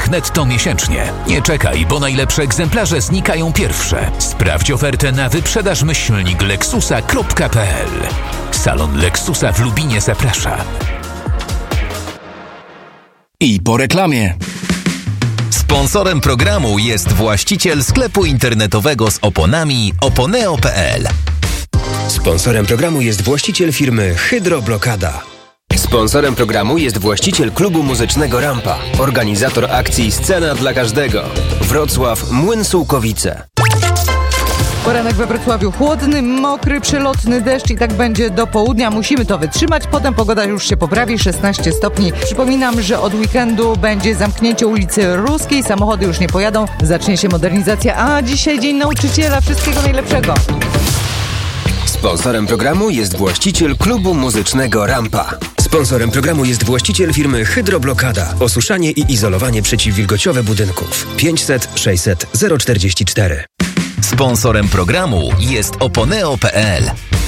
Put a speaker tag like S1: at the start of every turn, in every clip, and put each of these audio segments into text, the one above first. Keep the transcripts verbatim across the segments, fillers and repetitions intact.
S1: złotych netto miesięcznie. Nie czekaj, bo najlepsze egzemplarze znikają pierwsze. Sprawdź ofertę na wyprzedaż myślnik lexusa kropka p l. Salon Lexusa w Lubinie zaprasza.
S2: I po reklamie.
S3: Sponsorem programu jest właściciel sklepu internetowego z oponami oponeo kropka p l.
S4: Sponsorem programu jest właściciel firmy Hydroblokada. Sponsorem programu jest właściciel klubu muzycznego Rampa, organizator akcji Scena dla Każdego. Wrocław, Młyn Sułkowice.
S5: Poranek we Wrocławiu chłodny, mokry, przelotny deszcz i tak będzie do południa. Musimy to wytrzymać. Potem pogoda już się poprawi, szesnaście stopni. Przypominam, że od weekendu będzie zamknięcie ulicy Ruskiej. Samochody już nie pojadą. Zacznie się modernizacja. A dzisiaj Dzień Nauczyciela. Wszystkiego najlepszego.
S4: Sponsorem programu jest właściciel klubu muzycznego Rampa. Sponsorem programu jest właściciel firmy Hydroblokada. Osuszanie i izolowanie przeciwwilgociowe budynków. pięćset sześćset zero czterdzieści cztery.
S3: Sponsorem programu jest oponeo kropka p l.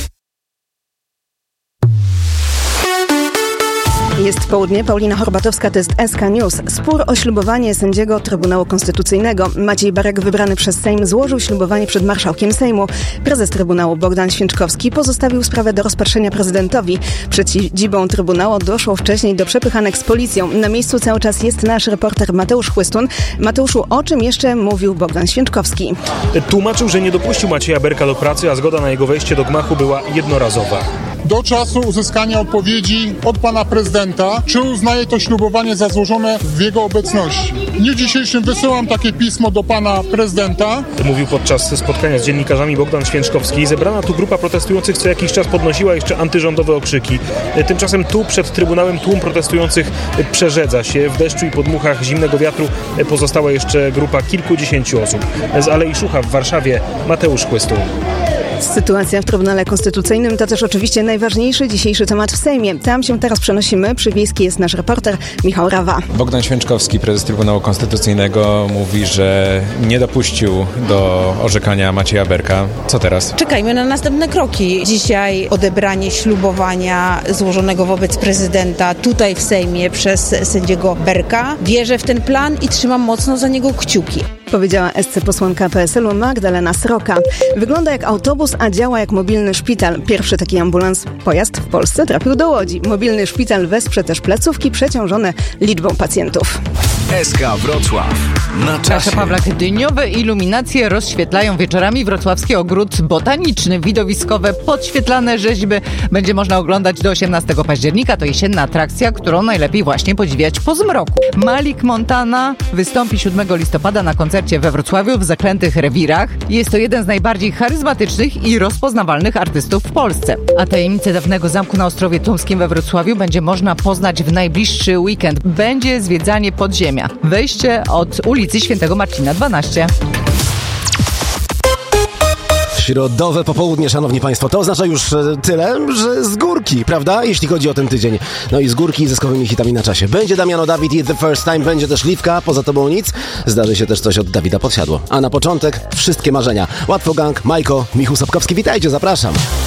S6: Jest południe, Paulina Horbatowska, to jest S K News. Spór o ślubowanie sędziego Trybunału Konstytucyjnego. Maciej Berek, wybrany przez Sejm, złożył ślubowanie przed marszałkiem Sejmu. Prezes Trybunału Bogdan Święczkowski pozostawił sprawę do rozpatrzenia prezydentowi. Przed siedzibą Trybunału doszło wcześniej do przepychanek z policją. Na miejscu cały czas jest nasz reporter Mateusz Chłystun. Mateuszu, o czym jeszcze mówił Bogdan Święczkowski?
S7: Tłumaczył, że nie dopuścił Macieja Berka do pracy, a zgoda na jego wejście do gmachu była jednorazowa.
S8: Do czasu uzyskania odpowiedzi od pana prezydenta, czy uznaje to ślubowanie za złożone w jego obecności. W dniu dzisiejszym wysyłam takie pismo do pana prezydenta.
S7: Mówił podczas spotkania z dziennikarzami Bogdan Święczkowski. Zebrana tu grupa protestujących co jakiś czas podnosiła jeszcze antyrządowe okrzyki. Tymczasem tu przed Trybunałem tłum protestujących przerzedza się. W deszczu i podmuchach zimnego wiatru pozostała jeszcze grupa kilkudziesięciu osób. Z Alei Szucha w Warszawie Mateusz Chłystun.
S6: Sytuacja w Trybunale Konstytucyjnym to też oczywiście najważniejszy dzisiejszy temat w Sejmie. Tam się teraz przenosimy. Przy Wiejskiej jest nasz reporter Michał Rawa.
S9: Bogdan Święczkowski, prezes Trybunału Konstytucyjnego, mówi, że nie dopuścił do orzekania Macieja Berka. Co teraz?
S10: Czekajmy na następne kroki. Dzisiaj odebranie ślubowania złożonego wobec prezydenta tutaj w Sejmie przez sędziego Berka. Wierzę w ten plan i trzymam mocno za niego kciuki.
S6: Powiedziała S C posłanka P S L u Magdalena Sroka. Wygląda jak autobus, a działa jak mobilny szpital. Pierwszy taki ambulans pojazd w Polsce trafił do Łodzi. Mobilny szpital wesprze też placówki przeciążone liczbą pacjentów.
S2: S K Wrocław. Na czasie.
S5: Pawlak, dyniowe iluminacje rozświetlają wieczorami wrocławski ogród botaniczny. Widowiskowe, podświetlane rzeźby będzie można oglądać do osiemnastego października. To jesienna atrakcja, którą najlepiej właśnie podziwiać po zmroku. Malik Montana wystąpi siódmego listopada na koncercie we Wrocławiu w Zaklętych Rewirach. Jest to jeden z najbardziej charyzmatycznych i rozpoznawalnych artystów w Polsce. A tajemnicę dawnego zamku na Ostrowie Tumskim we Wrocławiu będzie można poznać w najbliższy weekend. Będzie zwiedzanie podziemia. Wejście od ulicy Świętego Marcina dwanaście.
S11: Środowe popołudnie, szanowni państwo, to oznacza już tyle, że z górki, prawda? Jeśli chodzi o ten tydzień. No i z górki z zyskowymi hitami na czasie. Będzie Damiano Dawid i The First Time, będzie też Liwka, poza tobą nic. Zdarzy się też coś od Dawida Podsiadło. A na początek wszystkie marzenia. Łatwo Gang, Majko, Michał Sapkowski, witajcie, zapraszam.